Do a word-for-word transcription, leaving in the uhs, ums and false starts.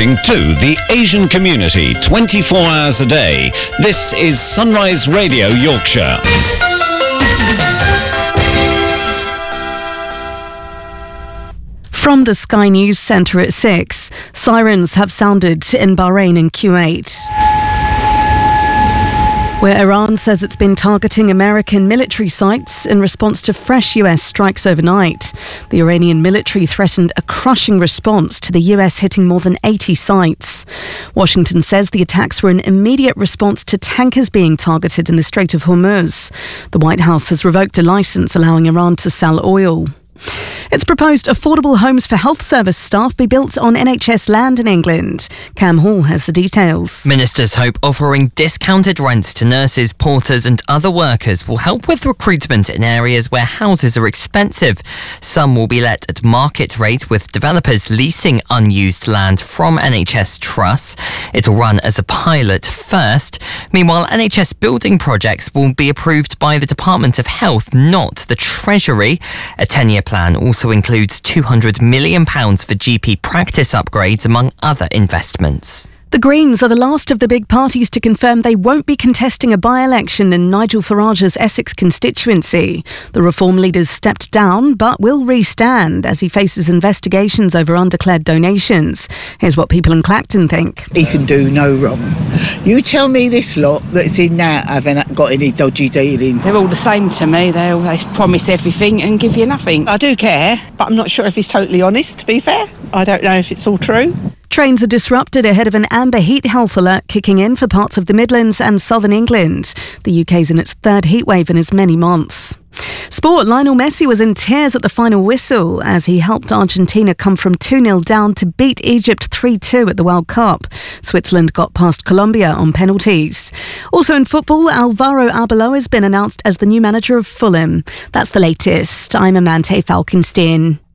Broadcasting to the Asian community twenty-four hours a day. This is Sunrise Radio Yorkshire. From the Sky News Centre at six, sirens have sounded in Bahrain and Kuwait, where Iran says it's been targeting American military sites in response to fresh U S strikes overnight. The Iranian military threatened a crushing response to the U S hitting more than eighty sites. Washington says the attacks were an immediate response to tankers being targeted in the Strait of Hormuz. The White House has revoked a licence allowing Iran to sell oil. It's proposed affordable homes for health service staff be built on N H S land in England. Cam Hall has the details. Ministers hope offering discounted rents to nurses, porters and other workers will help with recruitment in areas where houses are expensive. Some will be let at market rate, with developers leasing unused land from N H S trusts. It'll run as a pilot first. Meanwhile, N H S building projects will be approved by the Department of Health, not the Treasury. A ten-year plan also includes two hundred million pounds for G P practice upgrades, among other investments. The Greens are the last of the big parties to confirm they won't be contesting a by-election in Nigel Farage's Essex constituency. The Reform leaders stepped down but will re-stand as he faces investigations over undeclared donations. Here's what people in Clacton think. He can do no wrong. You tell me this lot that's in now haven't got any dodgy dealings. They're all the same to me. They always promise everything and give you nothing. I do care, but I'm not sure if he's totally honest, to be fair. I don't know if it's all true. Trains are disrupted ahead of an amber heat health alert kicking in for parts of the Midlands and southern England. The U K's in its third heatwave in as many months. Sport, Lionel Messi was in tears at the final whistle as he helped Argentina come from two nil down to beat Egypt three two at the World Cup. Switzerland got past Colombia on penalties. Also in football, Alvaro Arbeloa has been announced as the new manager of Fulham. That's the latest. I'm Amante Falkenstein.